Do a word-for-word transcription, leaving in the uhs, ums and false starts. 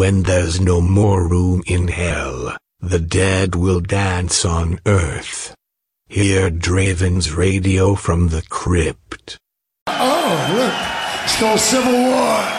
when there's no more room in hell, the dead will dance on Earth. Hear Draven's radio from the crypt. Oh, look, it's called Civil War.